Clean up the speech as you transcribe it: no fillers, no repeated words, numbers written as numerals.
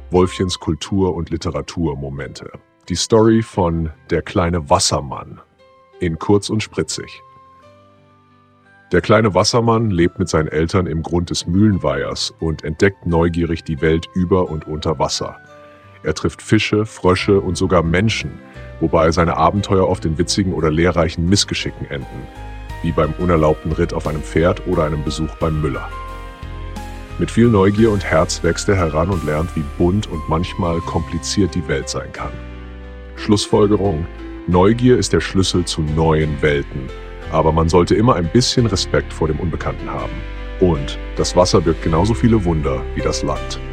Wolfchens Kultur- und Literaturmomente. Die Story von Der kleine Wassermann in kurz und spritzig. Der kleine Wassermann lebt mit seinen Eltern im Grund des Mühlenweihers und entdeckt neugierig die Welt über und unter Wasser. Er trifft Fische, Frösche und sogar Menschen, wobei seine Abenteuer oft in witzigen oder lehrreichen Missgeschicken enden, wie beim unerlaubten Ritt auf einem Pferd oder einem Besuch beim Müller. Mit viel Neugier und Herz wächst er heran und lernt, wie bunt und manchmal kompliziert die Welt sein kann. Schlussfolgerung: Neugier ist der Schlüssel zu neuen Welten, aber man sollte immer ein bisschen Respekt vor dem Unbekannten haben. Und das Wasser birgt genauso viele Wunder wie das Land.